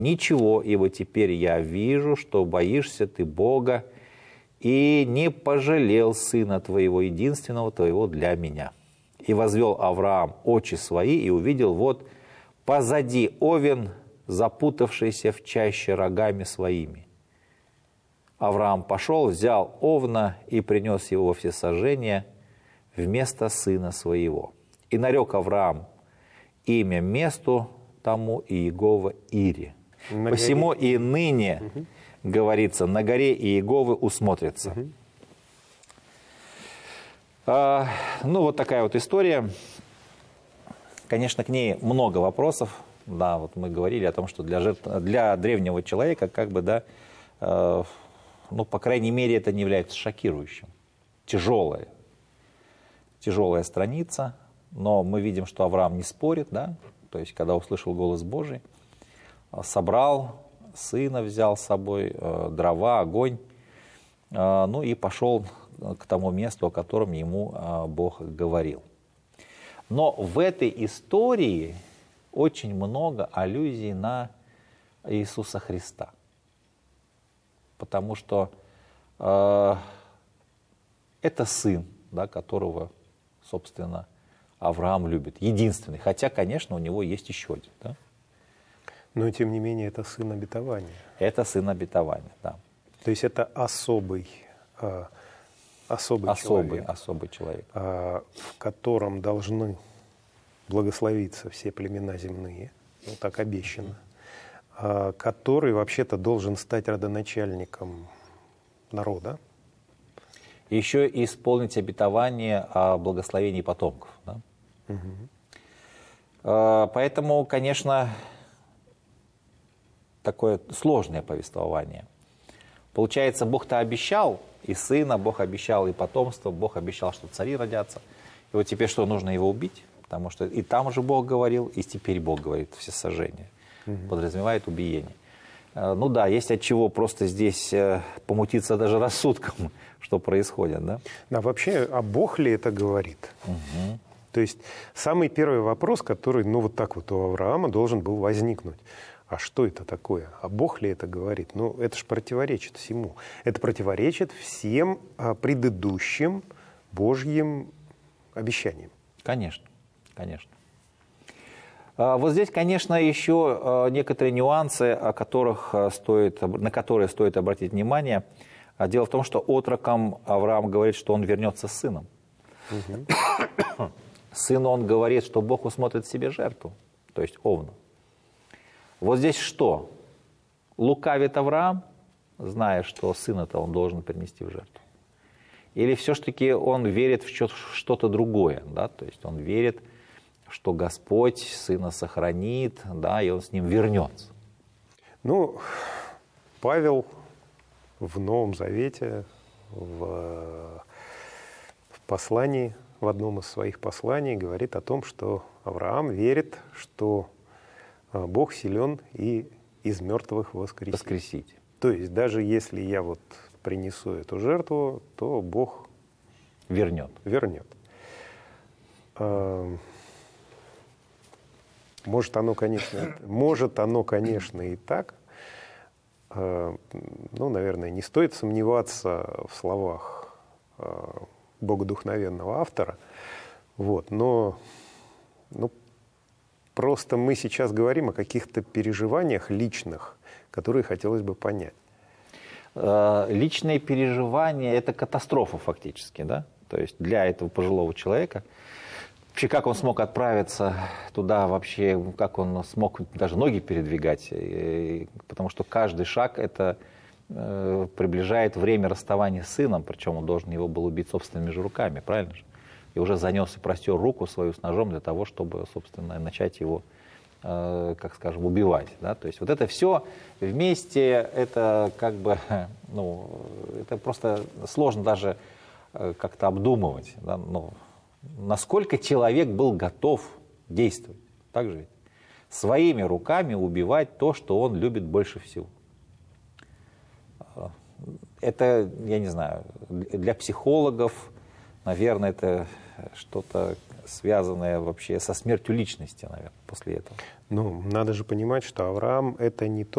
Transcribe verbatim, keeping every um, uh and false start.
Ничего, ибо теперь я вижу, что боишься ты Бога, и не пожалел сына твоего, единственного твоего для меня. И возвел Авраам очи свои, и увидел, вот позади овен, запутавшийся в чаще рогами своими. Авраам пошел, взял овна и принес его во всесожжение вместо сына своего. И нарек Авраам имя месту тому Иегова Ири. На Посему горе... и ныне, угу. говорится, на горе Иеговы усмотрится. Угу. А, ну, вот такая вот история. Конечно, к ней много вопросов. Да, вот мы говорили о том, что для, жертв... для древнего человека, как бы, да, э, ну, по крайней мере, это не является шокирующим. Тяжелая. Тяжелая страница. Но мы видим, что Авраам не спорит, да, то есть, когда услышал голос Божий, собрал сына, взял с собой, э, дрова, огонь, э, ну и пошел к тому месту, о котором ему э, Бог говорил. Но в этой истории очень много аллюзий на Иисуса Христа, потому что э, это сын, да, которого, собственно, Авраам любит, единственный, хотя, конечно, у него есть еще один, да? Но, тем не менее, это сын обетования. Это сын обетования, да. То есть это особый, э, особый, особый человек, особый человек. Э, в котором должны благословиться все племена земные, ну так обещано, э, который вообще-то должен стать родоначальником народа. И еще и исполнить обетование о благословении потомков. Да? Угу. Э, поэтому, конечно, такое сложное повествование. Получается, Бог-то обещал и сына, Бог обещал и потомство, Бог обещал, что цари родятся. И вот теперь что, нужно его убить? Потому что и там уже Бог говорил, и теперь Бог говорит всесожжение. Угу. Подразумевает убиение. Ну да, есть от чего просто здесь помутиться даже рассудком, что происходит, да? Да, вообще, а Бог ли это говорит? Угу. То есть самый первый вопрос, который, ну вот так вот у Авраама должен был возникнуть. А что это такое? А Бог ли это говорит? Ну, это же противоречит всему. Это противоречит всем а, предыдущим Божьим обещаниям. Конечно, конечно. А, вот здесь, конечно, еще а, некоторые нюансы, о которых стоит, на которые стоит обратить внимание. А дело в том, что отрокам Авраам говорит, что он вернется с сыном. Угу. Сыну он говорит, что Бог усмотрит себе жертву, то есть овну. Вот здесь что? Лукавит Авраам, зная, что сына-то он должен принести в жертву? Или все-таки он верит в что-то другое? Да? То есть он верит, что Господь сына сохранит, да, и он с ним вернется. Ну, Павел в Новом Завете, в, в послании, в одном из своих посланий говорит о том, что Авраам верит, что Бог силен и из мертвых воскресить. воскресить. То есть даже если я вот принесу эту жертву, то Бог вернет. вернет. Может оно, конечно, может оно, конечно, и так. Ну, наверное, не стоит сомневаться в словах богодухновенного автора. Вот, но ну, просто мы сейчас говорим о каких-то переживаниях личных, которые хотелось бы понять. Личные переживания – это катастрофа фактически, да? То есть для этого пожилого человека. Вообще, как он смог отправиться туда вообще, как он смог даже ноги передвигать, потому что каждый шаг – это приближает время расставания с сыном, причем он должен его был убить собственными же руками, правильно же? И уже занес и простер руку свою с ножом для того, чтобы, собственно, начать его, э, как скажем, убивать. Да? То есть вот это все вместе, это как бы, ну, это просто сложно даже э, как-то обдумывать. Да? Ну, насколько человек был готов действовать, так же ведь? Своими руками убивать то, что он любит больше всего. Это, я не знаю, для психологов, наверное, это что-то связанное вообще со смертью личности, наверное, после этого. Ну, надо же понимать, что Авраам — это не то,